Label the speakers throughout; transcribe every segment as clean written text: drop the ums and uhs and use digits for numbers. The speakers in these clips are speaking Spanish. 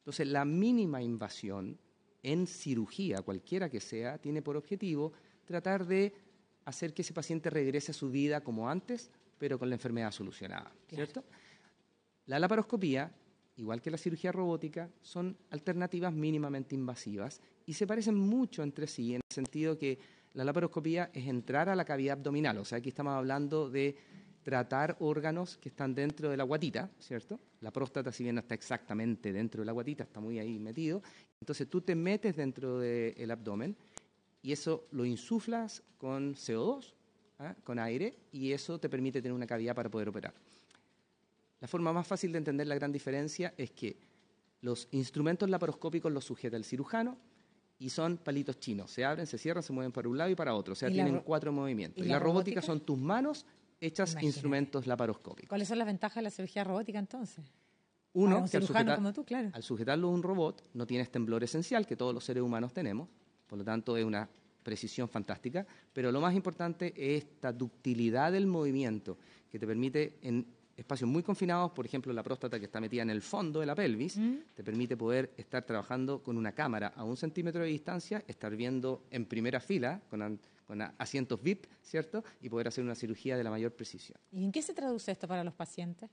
Speaker 1: Entonces, la mínima invasión en cirugía, cualquiera que sea, tiene por objetivo tratar de hacer que ese paciente regrese a su vida como antes, pero con la enfermedad solucionada, ¿cierto? Claro. La laparoscopía, igual que la cirugía robótica, son alternativas mínimamente invasivas y se parecen mucho entre sí en el sentido que la laparoscopía es entrar a la cavidad abdominal, o sea, aquí estamos hablando de tratar órganos que están dentro de la guatita, ¿cierto? La próstata, si bien no está exactamente dentro de la guatita, está muy ahí metido. Entonces tú te metes dentro del abdomen y eso lo insuflas con CO2, con aire, y eso te permite tener una cavidad para poder operar. La forma más fácil de entender la gran diferencia es que los instrumentos laparoscópicos los sujeta el cirujano y son palitos chinos. Se abren, se cierran, se mueven para un lado y para otro. O sea, tienen 4 movimientos. Y la robótica son tus manos hechas instrumentos laparoscópicos.
Speaker 2: ¿Cuáles son las ventajas de la cirugía robótica entonces?
Speaker 1: Uno,
Speaker 2: un cirujano como tú, claro.
Speaker 1: Al sujetarlo a un robot no tienes temblor esencial que todos los seres humanos tenemos, por lo tanto es una precisión fantástica, pero lo más importante es esta ductilidad del movimiento que te permite en espacios muy confinados, por ejemplo la próstata que está metida en el fondo de la pelvis, te permite poder estar trabajando con una cámara a 1 centímetro de distancia, estar viendo en primera fila con asientos VIP, ¿cierto? Y poder hacer una cirugía de la mayor precisión.
Speaker 2: ¿Y en qué se traduce esto para los pacientes?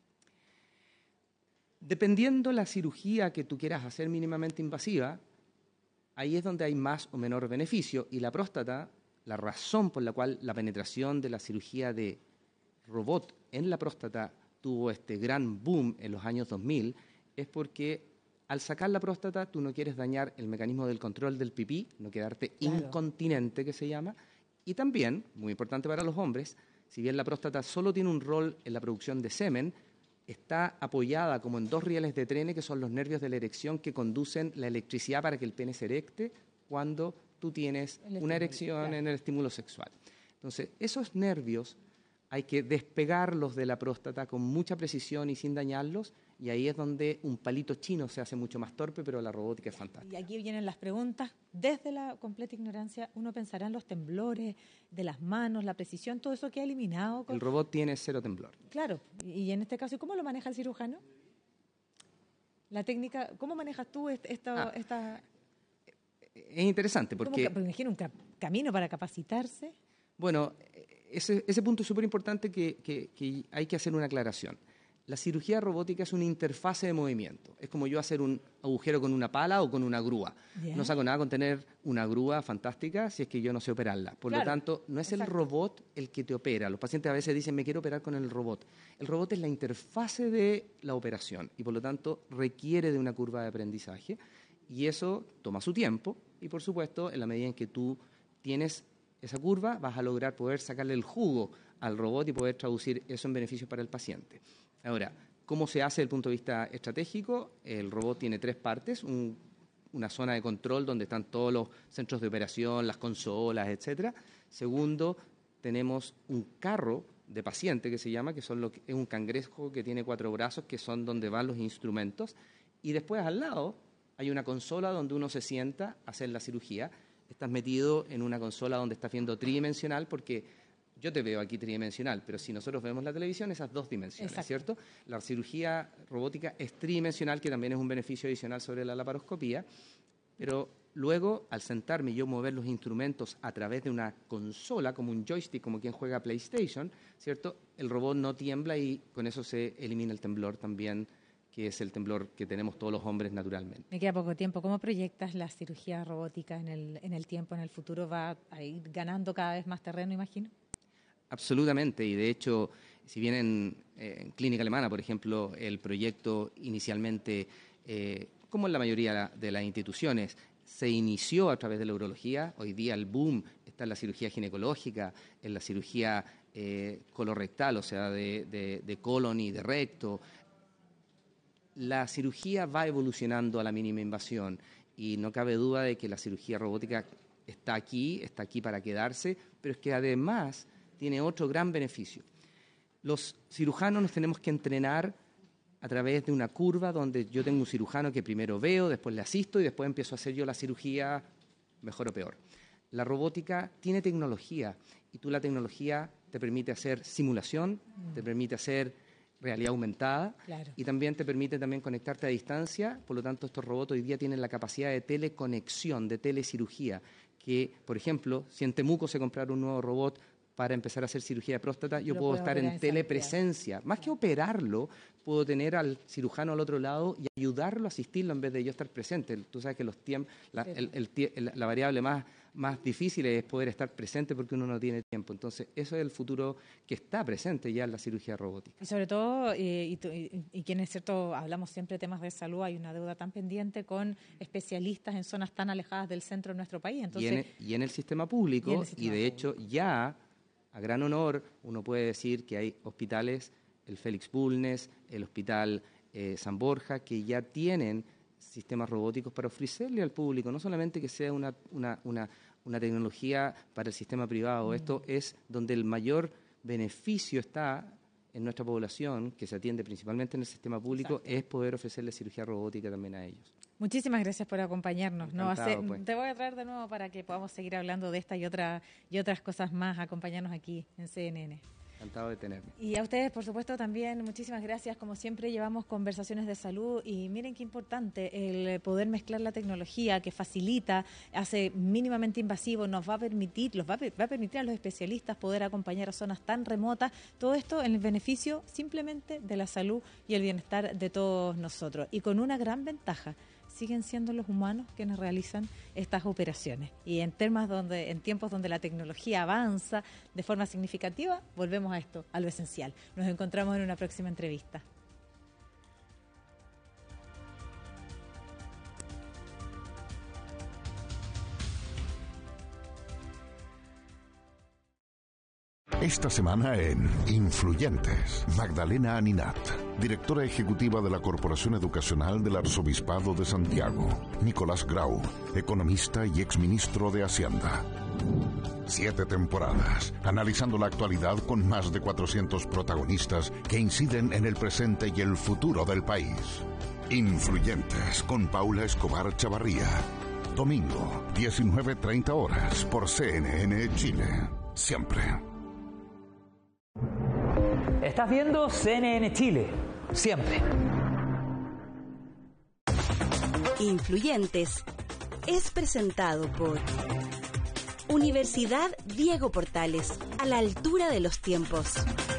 Speaker 1: Dependiendo la cirugía que tú quieras hacer mínimamente invasiva, ahí es donde hay más o menor beneficio. Y la próstata, la razón por la cual la penetración de la cirugía de robot en la próstata tuvo este gran boom en los años 2000, es porque al sacar la próstata tú no quieres dañar el mecanismo del control del pipí, no quedarte incontinente, que se llama. Y también, muy importante para los hombres, si bien la próstata solo tiene un rol en la producción de semen, está apoyada como en 2 rieles de tren, que son los nervios de la erección que conducen la electricidad para que el pene se erecte cuando tú tienes una erección en el estímulo sexual. Entonces, esos nervios hay que despegarlos de la próstata con mucha precisión y sin dañarlos, y ahí es donde un palito chino se hace mucho más torpe, pero la robótica es fantástica.
Speaker 2: Y aquí vienen las preguntas. Desde la completa ignorancia, uno pensará en los temblores de las manos, la precisión, todo eso que ha eliminado.
Speaker 1: El robot tiene 0 temblor.
Speaker 2: Claro, y en este caso, ¿cómo lo maneja el cirujano? La técnica, ¿cómo manejas tú esta?
Speaker 1: Es interesante porque
Speaker 2: me imagino un camino para capacitarse.
Speaker 1: Bueno, ese punto es súper importante que hay que hacer una aclaración. La cirugía robótica es una interfase de movimiento. Es como yo hacer un agujero con una pala o con una grúa. No saco nada con tener una grúa fantástica si es que yo no sé operarla. Por lo tanto, no es el robot el que te opera. Los pacientes a veces dicen, me quiero operar con el robot. El robot es la interfase de la operación y por lo tanto requiere de una curva de aprendizaje y eso toma su tiempo y por supuesto en la medida en que tú tienes esa curva vas a lograr poder sacarle el jugo al robot y poder traducir eso en beneficios para el paciente. Ahora, ¿cómo se hace desde el punto de vista estratégico? El robot tiene 3 partes, una zona de control donde están todos los centros de operación, las consolas, etcétera. Segundo, tenemos un carro de paciente que se llama, es un cangrejo que tiene 4 brazos, que son donde van los instrumentos. Y después al lado hay una consola donde uno se sienta a hacer la cirugía. Estás metido en una consola donde estás viendo tridimensional porque yo te veo aquí tridimensional, pero si nosotros vemos la televisión, esas 2 dimensiones, ¿cierto? La cirugía robótica es tridimensional, que también es un beneficio adicional sobre la laparoscopía, pero luego, al sentarme y yo mover los instrumentos a través de una consola, como un joystick, como quien juega PlayStation, ¿cierto? El robot no tiembla y con eso se elimina el temblor también, que es el temblor que tenemos todos los hombres naturalmente.
Speaker 2: Me queda poco tiempo. ¿Cómo proyectas la cirugía robótica en el tiempo, en el futuro? ¿Va a ir ganando cada vez más terreno, imagino?
Speaker 1: Absolutamente, y de hecho, si bien en clínica alemana, por ejemplo, el proyecto inicialmente, como en la mayoría de las instituciones, se inició a través de la urología, hoy día el boom está en la cirugía ginecológica, en la cirugía colorectal, o sea, de colon y de recto. La cirugía va evolucionando a la mínima invasión y no cabe duda de que la cirugía robótica está aquí para quedarse, pero es que además tiene otro gran beneficio. Los cirujanos nos tenemos que entrenar a través de una curva donde yo tengo un cirujano que primero veo, después le asisto y después empiezo a hacer yo la cirugía, mejor o peor. La robótica tiene tecnología y la tecnología te permite hacer simulación, te permite hacer realidad aumentada,
Speaker 2: Claro.
Speaker 1: y también te permite también conectarte a distancia. Por lo tanto, estos robots hoy día tienen la capacidad de teleconexión, de telecirugía, que, por ejemplo, si en Temuco se comprara un nuevo robot para empezar a hacer cirugía de próstata, yo
Speaker 2: Lo
Speaker 1: puedo
Speaker 2: puedo
Speaker 1: estar
Speaker 2: operar
Speaker 1: en
Speaker 2: en
Speaker 1: telepresencia. Más que operarlo, puedo tener al cirujano al otro lado y ayudarlo, asistirlo en vez de yo estar presente. Tú sabes que los tiempos, la variable más difícil es poder estar presente porque uno no tiene tiempo. Entonces, eso es el futuro que está presente ya en la cirugía robótica.
Speaker 2: Y sobre todo, y quienes, cierto, hablamos siempre de temas de salud, hay una deuda tan pendiente con especialistas en zonas tan alejadas del centro de nuestro país. Entonces,
Speaker 1: Y en el sistema público, y de hecho ya, a gran honor, uno puede decir que hay hospitales, el Félix Bulnes, el Hospital San Borja, que ya tienen sistemas robóticos para ofrecerle al público, no solamente que sea una tecnología para el sistema privado. Esto es donde el mayor beneficio está en nuestra población, que se atiende principalmente en el sistema público. Exacto. Es poder ofrecerle cirugía robótica también a ellos.
Speaker 2: Muchísimas gracias por acompañarnos.
Speaker 1: Pues.
Speaker 2: Te voy a traer de nuevo para que podamos seguir hablando de esta y otras cosas más, acompañarnos aquí en CNN.
Speaker 1: Encantado de tenerme.
Speaker 2: Y a ustedes, por supuesto, también muchísimas gracias. Como siempre, llevamos conversaciones de salud y miren qué importante el poder mezclar la tecnología que facilita, hace mínimamente invasivo, nos va a permitir, va a permitir a los especialistas poder acompañar a zonas tan remotas. Todo esto en el beneficio simplemente de la salud y el bienestar de todos nosotros. Y con una gran ventaja: siguen siendo los humanos quienes realizan estas operaciones. Y en tiempos donde la tecnología avanza de forma significativa, volvemos a esto, a lo esencial. Nos encontramos en una próxima entrevista.
Speaker 3: Esta semana en Influyentes, Magdalena Aninat, directora ejecutiva de la Corporación Educacional del Arzobispado de Santiago; Nicolás Grau, economista y exministro de Hacienda. 7 temporadas, analizando la actualidad con más de 400 protagonistas que inciden en el presente y el futuro del país. Influyentes, con Paula Escobar Chavarría. Domingo, 19:30 horas, por CNN Chile. Siempre.
Speaker 4: Estás viendo CNN Chile, siempre.
Speaker 5: Influyentes es presentado por Universidad Diego Portales, a la altura de los tiempos.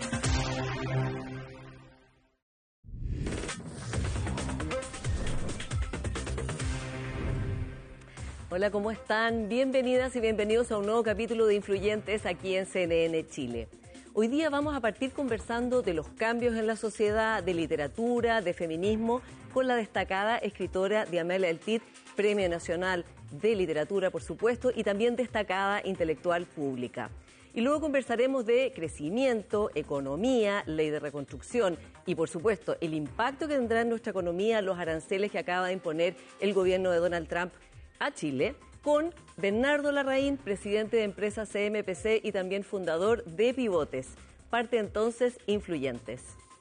Speaker 6: Hola, ¿cómo están? Bienvenidas y bienvenidos a un nuevo capítulo de Influyentes aquí en CNN Chile. Hoy día vamos a partir conversando de los cambios en la sociedad, de literatura, de feminismo, con la destacada escritora Diamela Eltit, Premio Nacional de Literatura, por supuesto, y también destacada intelectual pública. Y luego conversaremos de crecimiento, economía, ley de reconstrucción y, por supuesto, el impacto que tendrá en nuestra economía los aranceles que acaba de imponer el gobierno de Donald Trump a Chile, con Bernardo Larraín, presidente de empresa CMPC y también fundador de Pivotes. Parte entonces Influyentes.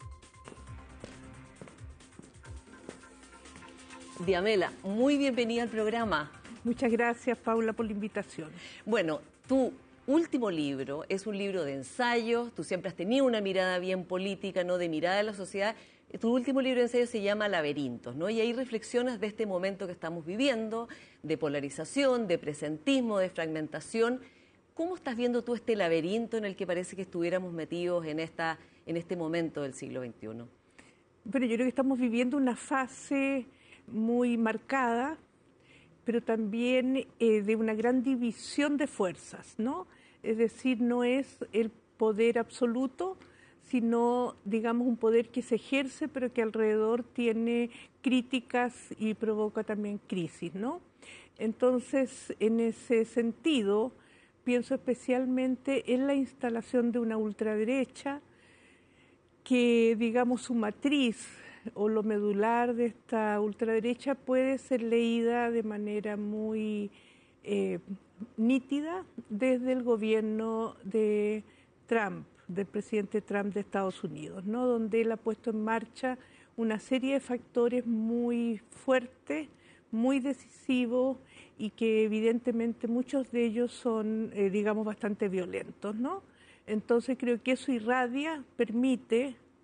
Speaker 6: Diamela, muy bienvenida al programa.
Speaker 7: Muchas gracias, Paula, por la invitación.
Speaker 6: Bueno, tu último libro es un libro de ensayos. Tú siempre has tenido una mirada bien política, ¿no?, de mirada de la sociedad. Tu último libro de ensayos se llama Laberintos, ¿no? Y ahí reflexionas de este momento que estamos viviendo, de polarización, de presentismo, de fragmentación. ¿Cómo estás viendo tú este laberinto en el que parece que estuviéramos metidos en este momento del siglo XXI?
Speaker 7: Bueno, yo creo que estamos viviendo una fase muy marcada, pero también de una gran división de fuerzas, ¿no? Es decir, no es el poder absoluto, sino, digamos, un poder que se ejerce, pero que alrededor tiene críticas y provoca también crisis, ¿no? Entonces, en ese sentido, pienso especialmente en la instalación de una ultraderecha que, digamos, su matriz o lo medular de esta ultraderecha puede ser leída de manera muy nítida desde el gobierno de Trump, del presidente Trump de Estados Unidos, ¿no?, donde él ha puesto en marcha una serie de factores muy fuertes, muy decisivos y que evidentemente muchos de ellos son, digamos, bastante violentos, ¿no? Entonces creo que eso irradia, permite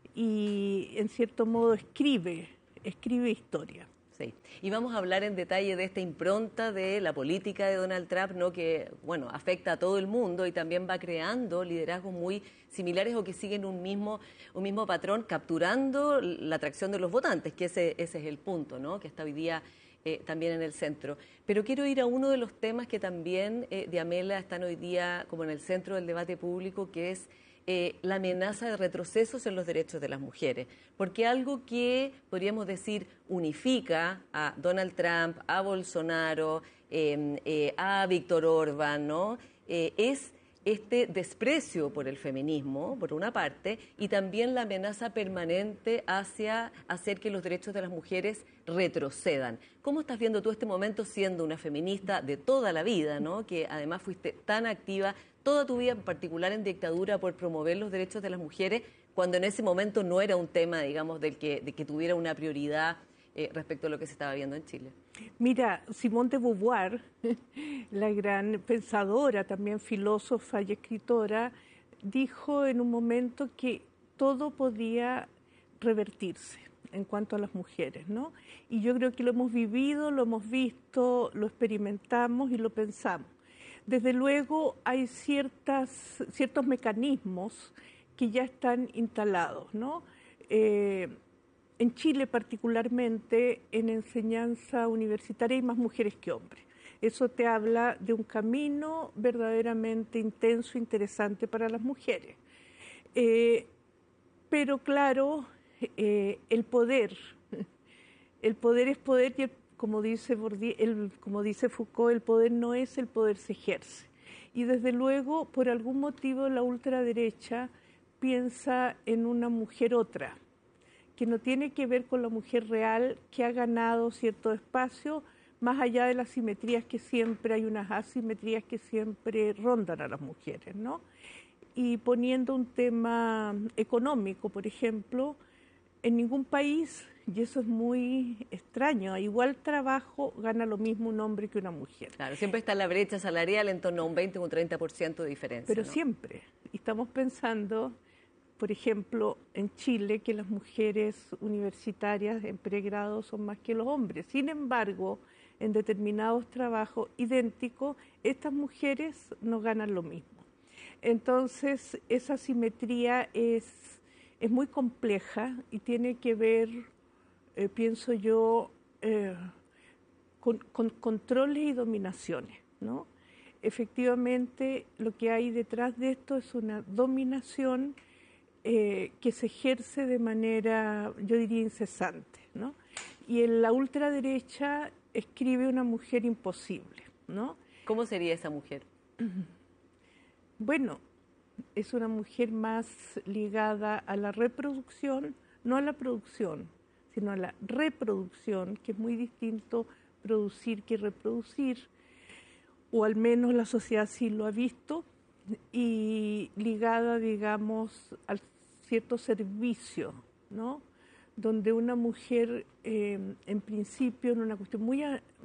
Speaker 7: y en cierto modo escribe historia.
Speaker 6: Sí. Y vamos a hablar en detalle de esta impronta de la política de Donald Trump, ¿no? Que, bueno, afecta a todo el mundo y también va creando liderazgos muy similares o que siguen un mismo patrón, capturando la atracción de los votantes, que ese es el punto, ¿no? Que está hoy día también en el centro. Pero quiero ir a uno de los temas que también, Diamela, están hoy día como en el centro del debate público, que es la amenaza de retrocesos en los derechos de las mujeres, porque algo que podríamos decir unifica a Donald Trump, a Bolsonaro, a Víctor Orbán, ¿no? Es este desprecio por el feminismo, por una parte, y también la amenaza permanente hacia hacer que los derechos de las mujeres retrocedan. ¿Cómo estás viendo tú este momento siendo una feminista de toda la vida, ¿no? Que además fuiste tan activa toda tu vida, en particular en dictadura, por promover los derechos de las mujeres, cuando en ese momento no era un tema, digamos, de que tuviera una prioridad respecto a lo que se estaba viendo en Chile?
Speaker 7: Mira, Simone de Beauvoir, la gran pensadora, también filósofa y escritora, dijo en un momento que todo podía revertirse en cuanto a las mujeres, ¿no? Y yo creo que lo hemos vivido, lo hemos visto, lo experimentamos y lo pensamos. Desde luego hay ciertos mecanismos que ya están instalados, ¿no? En Chile particularmente, en enseñanza universitaria hay más mujeres que hombres. Eso te habla de un camino verdaderamente intenso, interesante para las mujeres. Pero claro, el poder es poder y como dice Foucault, el poder no es, el poder se ejerce. Y desde luego, por algún motivo, la ultraderecha piensa en una mujer otra, que no tiene que ver con la mujer real, que ha ganado cierto espacio, más allá de las simetrías que siempre, hay unas asimetrías que siempre rondan a las mujeres, ¿no? Y poniendo un tema económico, por ejemplo, en ningún país, y eso es muy extraño, a igual trabajo gana lo mismo un hombre que una mujer.
Speaker 6: Claro, siempre está la brecha salarial en torno a un 20 o un 30% de diferencia.
Speaker 7: Pero
Speaker 6: ¿no?
Speaker 7: Siempre. Y estamos pensando, por ejemplo, en Chile, que las mujeres universitarias en pregrado son más que los hombres. Sin embargo, en determinados trabajos idénticos, estas mujeres no ganan lo mismo. Entonces, esa simetría es muy compleja y tiene que ver, pienso yo, con controles y dominaciones, ¿no? Efectivamente, lo que hay detrás de esto es una dominación que se ejerce de manera, yo diría, incesante, ¿no? Y en la ultraderecha escribe una mujer imposible, ¿no?
Speaker 6: ¿Cómo sería esa mujer?
Speaker 7: Bueno, es una mujer más ligada a la reproducción, no a la producción, sino a la reproducción, que es muy distinto producir que reproducir, o al menos la sociedad sí lo ha visto, y ligada, digamos, a cierto servicio, ¿no? Donde una mujer, en principio, en una cuestión muy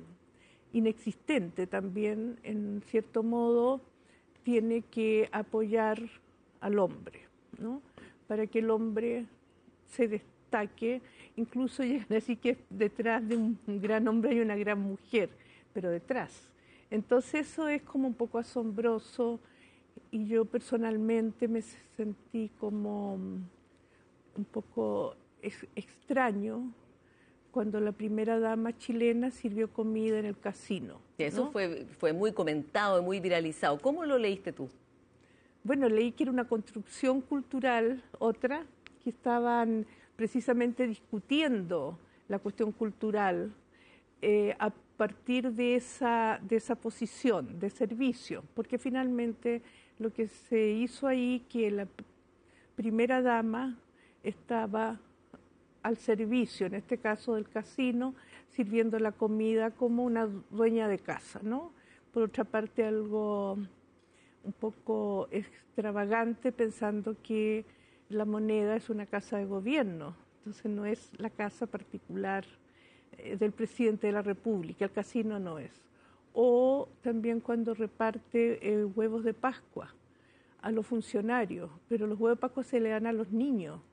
Speaker 7: inexistente también, en cierto modo, tiene que apoyar al hombre, ¿no? Para que el hombre se destaque. Incluso llegan a decir que detrás de un gran hombre hay una gran mujer, pero detrás. Entonces eso es como un poco asombroso y yo personalmente me sentí como un poco extraño cuando la primera dama chilena sirvió comida en el casino.
Speaker 6: Eso, ¿no? fue muy comentado, muy viralizado. ¿Cómo lo leíste tú?
Speaker 7: Bueno, leí que era una construcción cultural, otra, que estaban precisamente discutiendo la cuestión cultural a partir de esa posición de servicio, porque finalmente lo que se hizo ahí, que la primera dama estaba al servicio, en este caso del casino, sirviendo la comida como una dueña de casa, ¿no? Por otra parte, algo un poco extravagante, pensando que la moneda es una casa de gobierno, entonces no es la casa particular del presidente de la República, el casino no es. O también cuando reparte huevos de Pascua a los funcionarios, pero los huevos de Pascua se le dan a los niños.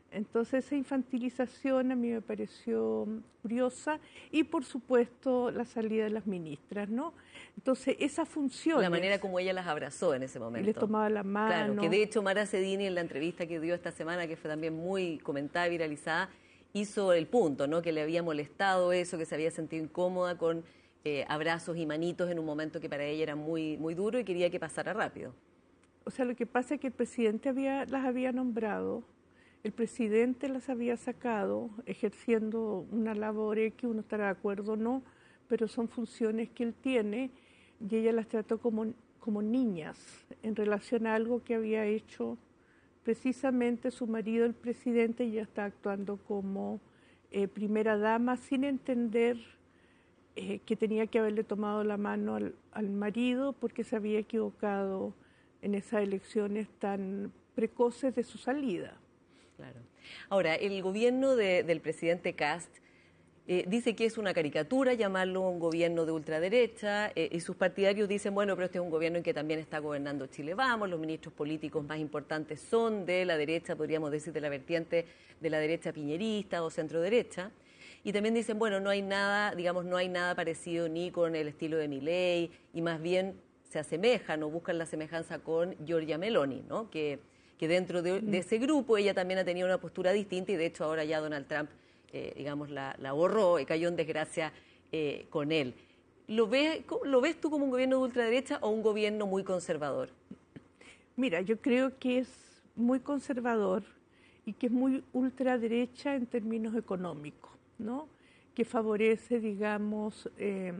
Speaker 7: Entonces esa infantilización a mí me pareció curiosa y por supuesto la salida de las ministras, ¿no? Entonces esa función...
Speaker 6: La manera como ella las abrazó en ese momento.
Speaker 7: Les tomaba la mano.
Speaker 6: Claro, que de hecho Mara Cedini en la entrevista que dio esta semana, que fue también muy comentada y viralizada, hizo el punto, ¿no? Que le había molestado eso, que se había sentido incómoda con abrazos y manitos en un momento que para ella era muy, muy duro y quería que pasara rápido.
Speaker 7: O sea, lo que pasa es que el presidente las había nombrado, el presidente las había sacado ejerciendo una labor que uno estará de acuerdo o no, pero son funciones que él tiene y ella las trató como niñas en relación a algo que había hecho precisamente su marido, el presidente, y ella está actuando como primera dama sin entender que tenía que haberle tomado la mano al marido porque se había equivocado en esas elecciones tan precoces de su salida.
Speaker 6: Claro. Ahora, el gobierno del presidente Kast dice que es una caricatura llamarlo un gobierno de ultraderecha y sus partidarios dicen, bueno, pero este es un gobierno en que también está gobernando Chile Vamos, los ministros políticos más importantes son de la derecha, podríamos decir de la vertiente de la derecha piñerista o centroderecha. Y también dicen, bueno, no hay nada, digamos, no hay nada parecido ni con el estilo de Milei y más bien se asemejan o buscan la semejanza con Giorgia Meloni, ¿no? Que dentro de ese grupo ella también ha tenido una postura distinta y de hecho ahora ya Donald Trump, digamos, la borró y cayó en desgracia con él. ¿Lo ves tú como un gobierno de ultraderecha o un gobierno muy conservador?
Speaker 7: Mira, yo creo que es muy conservador y que es muy ultraderecha en términos económicos, ¿no? Que favorece, digamos,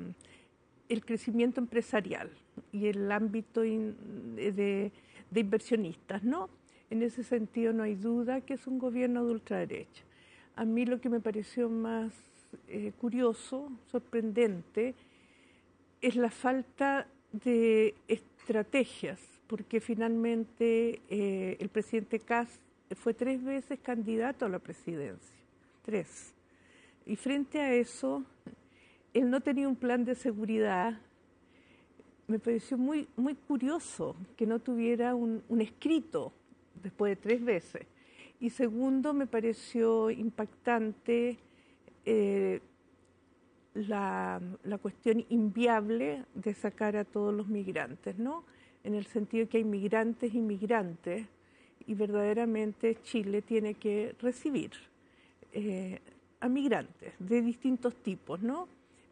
Speaker 7: el crecimiento empresarial y el ámbito de inversionistas, ¿no? En ese sentido no hay duda que es un gobierno de ultraderecha. A mí lo que me pareció más curioso, sorprendente, es la falta de estrategias, porque finalmente el presidente Kast fue 3 veces candidato a la presidencia, 3. Y frente a eso, él no tenía un plan de seguridad. Me pareció muy, muy curioso que no tuviera un escrito después de 3 veces. Y segundo, me pareció impactante la cuestión inviable de sacar a todos los migrantes, ¿no? En el sentido que hay migrantes y migrantes y verdaderamente Chile tiene que recibir a migrantes de distintos tipos, ¿no?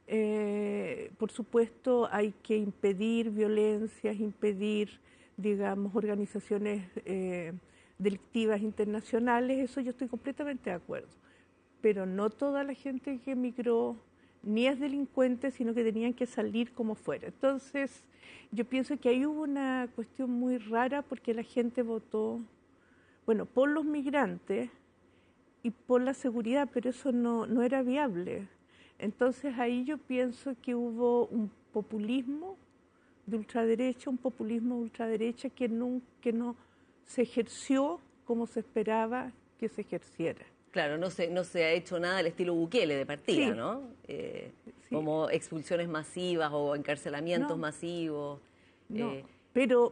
Speaker 7: Por supuesto hay que impedir violencias, impedir, digamos, organizaciones delictivas internacionales, eso yo estoy completamente de acuerdo, pero no toda la gente que emigró ni es delincuente, sino que tenían que salir como fuera. Entonces, yo pienso que ahí hubo una cuestión muy rara porque la gente votó, bueno, por los migrantes y por la seguridad, pero eso no era viable. Entonces, ahí yo pienso que hubo un populismo de ultraderecha que no se ejerció como se esperaba que se ejerciera.
Speaker 6: Claro, no se ha hecho nada al estilo Bukele de partida, sí. ¿No? Sí. Como expulsiones masivas o encarcelamientos masivos.
Speaker 7: No, pero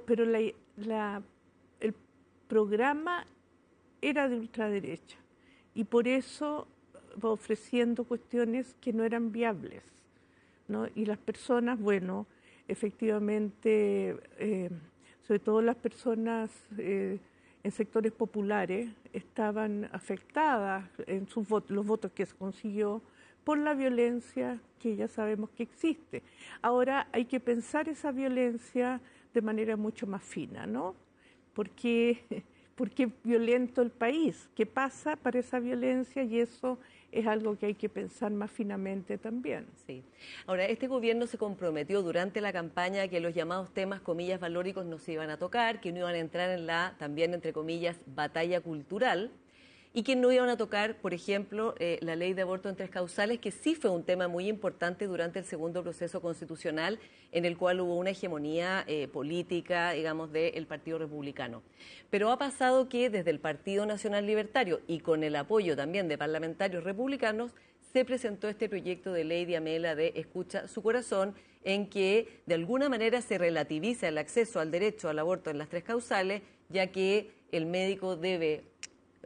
Speaker 7: el programa era de ultraderecha y por eso va ofreciendo cuestiones que no eran viables, ¿no? Y las personas, bueno, efectivamente, sobre todo las personas en sectores populares estaban afectadas en sus votos, los votos que se consiguió por la violencia que ya sabemos que existe. Ahora hay que pensar esa violencia de manera mucho más fina, ¿no? ¿Por qué violento el país? ¿Qué pasa para esa violencia? Y eso es algo que hay que pensar más finamente también.
Speaker 6: Sí. Ahora, este gobierno se comprometió durante la campaña que los llamados temas, comillas, valóricos no se iban a tocar, que no iban a entrar en la, también, entre comillas, batalla cultural, y que no iban a tocar, por ejemplo, la ley de aborto en 3 causales, que sí fue un tema muy importante durante el segundo proceso constitucional, en el cual hubo una hegemonía política, digamos, del Partido Republicano. Pero ha pasado que desde el Partido Nacional Libertario y con el apoyo también de parlamentarios republicanos, se presentó este proyecto de ley de Amela de Escucha su Corazón, en que de alguna manera se relativiza el acceso al derecho al aborto en las 3 causales, ya que el médico debe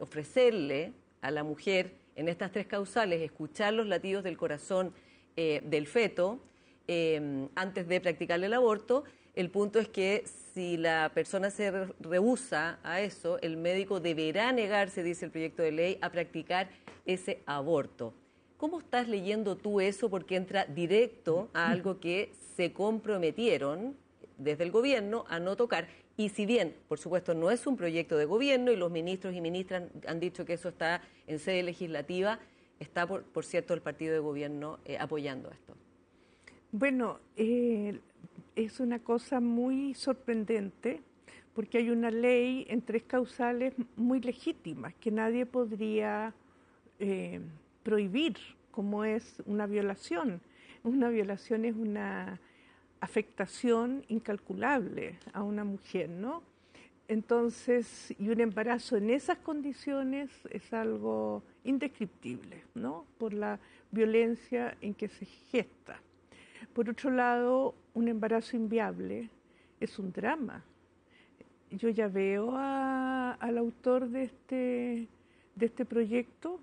Speaker 6: ofrecerle a la mujer en estas 3 causales escuchar los latidos del corazón del feto antes de practicarle el aborto. El punto es que si la persona se rehúsa a eso, el médico deberá negarse, dice el proyecto de ley, a practicar ese aborto. ¿Cómo estás leyendo tú eso? Porque entra directo a algo que se comprometieron desde el gobierno a no tocar. Y si bien, por supuesto, no es un proyecto de gobierno y los ministros y ministras han dicho que eso está en sede legislativa, está, por cierto, el partido de gobierno apoyando esto.
Speaker 7: Bueno, es una cosa muy sorprendente porque hay una ley en 3 causales muy legítimas que nadie podría prohibir, como es una violación. Una violación es una afectación incalculable a una mujer, ¿no? Entonces, y un embarazo en esas condiciones es algo indescriptible, ¿no? Por la violencia en que se gesta. Por otro lado, un embarazo inviable es un drama. Yo ya veo al autor de este proyecto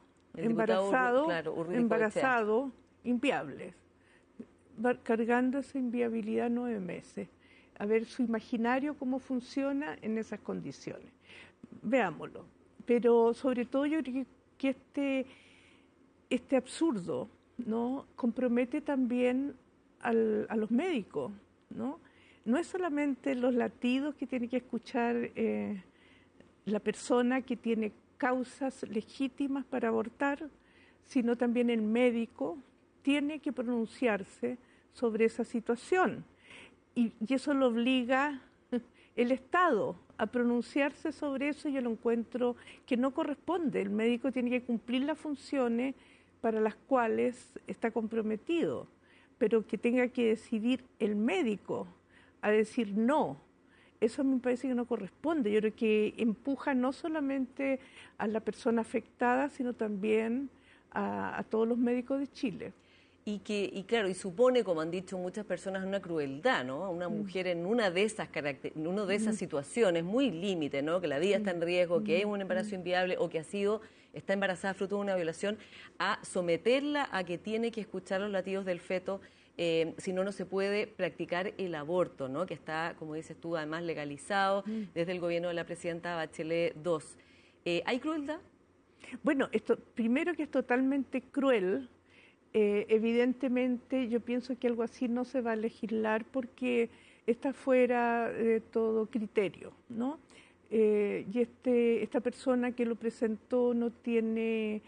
Speaker 7: embarazado, inviable, cargando esa inviabilidad 9 meses. A ver su imaginario cómo funciona en esas condiciones. Veámoslo. Pero sobre todo yo creo que este absurdo, ¿no?, compromete también a los médicos, ¿no? No es solamente los latidos que tiene que escuchar la persona que tiene causas legítimas para abortar, sino también el médico tiene que pronunciarse sobre esa situación. Y eso lo obliga el Estado a pronunciarse sobre eso. Yo lo encuentro que no corresponde. El médico tiene que cumplir las funciones para las cuales está comprometido, pero que tenga que decidir el médico a decir no, eso me parece que no corresponde. Yo creo que empuja no solamente a la persona afectada, sino también a todos los médicos de Chile.
Speaker 6: Y claro, y supone, como han dicho muchas personas, una crueldad, ¿no? A una mujer en una de esas situaciones muy límite, ¿no? Que la vida está en riesgo, que es un embarazo inviable o que está embarazada fruto de una violación, a someterla a que tiene que escuchar los latidos del feto, si no, no se puede practicar el aborto, ¿no? Que está, como dices tú, además legalizado desde el gobierno de la presidenta Bachelet II. ¿Hay crueldad?
Speaker 7: Bueno, primero que es totalmente cruel. Evidentemente yo pienso que algo así no se va a legislar porque está fuera de todo criterio, ¿no? Y esta persona que lo presentó no tiene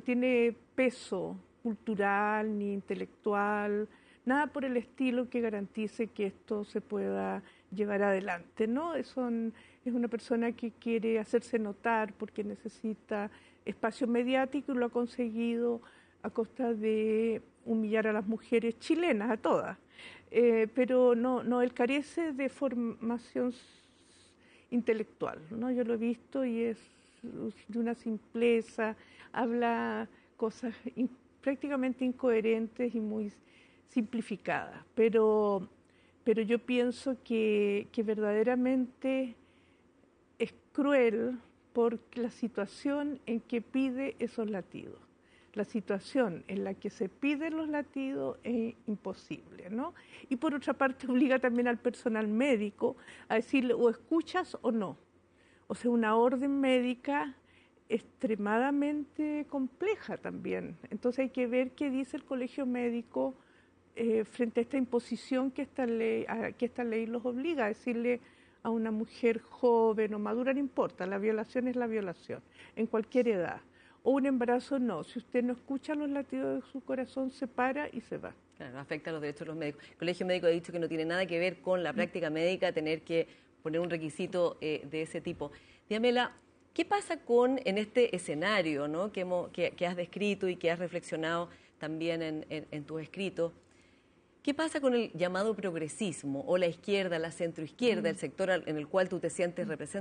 Speaker 7: peso cultural ni intelectual, nada por el estilo que garantice que esto se pueda llevar adelante, ¿no? Es una persona que quiere hacerse notar porque necesita espacio mediático y lo ha conseguido a costa de humillar a las mujeres chilenas, a todas. Pero no, él carece de formación intelectual, ¿no? Yo lo he visto y es de una simpleza, habla cosas prácticamente incoherentes y muy simplificadas. Pero yo pienso que verdaderamente es cruel por la situación en que pide esos latidos. La situación en la que se piden los latidos es imposible, ¿no? Y por otra parte obliga también al personal médico a decirle o escuchas o no. O sea, una orden médica extremadamente compleja también. Entonces hay que ver qué dice el colegio médico frente a esta imposición que esta ley los obliga a decirle a una mujer joven o madura, no importa, la violación es la violación, en cualquier edad. O un embarazo no, si usted no escucha los latidos de su corazón, se para y se va.
Speaker 6: Claro, afecta a los derechos de los médicos. El Colegio Médico ha dicho que no tiene nada que ver con la práctica médica tener que poner un requisito de ese tipo. Diamela, ¿qué pasa en este escenario, ¿no?, que has descrito y que has reflexionado también en tus escritos? ¿Qué pasa con el llamado progresismo o la izquierda, la centroizquierda, el sector en el cual tú te sientes representado?